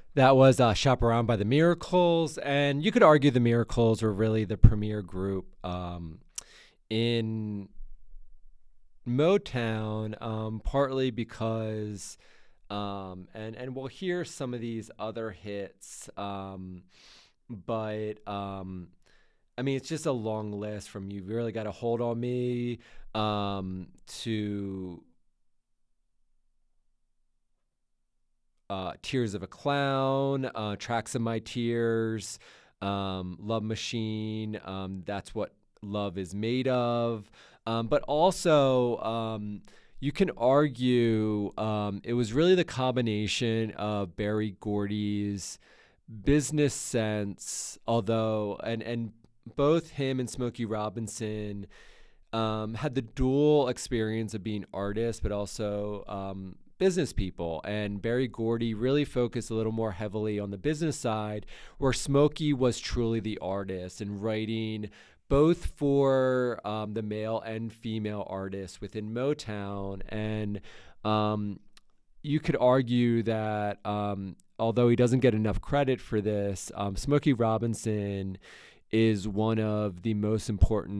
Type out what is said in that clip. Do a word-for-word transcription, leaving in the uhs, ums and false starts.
That was uh, Shop Around by the Miracles, and you could argue the Miracles were really the premier group um, in Motown, um, partly because, um, and and we'll hear some of these other hits, um, but um, I mean, it's just a long list from "You Really Got a Hold on Me" um, to uh, Tears of a Clown, uh, Tracks of My Tears, um, Love Machine. Um, that's what love is made of. Um, but also, um, you can argue um, it was really the combination of Barry Gordy's business sense, although, and, and both him and Smokey Robinson um, had the dual experience of being artists, but also um, business people. And Barry Gordy really focused a little more heavily on the business side, where Smokey was truly the artist and writing both for um, the male and female artists within Motown. And um, you could argue that um, although he doesn't get enough credit for this, um, Smokey Robinson is one of the most important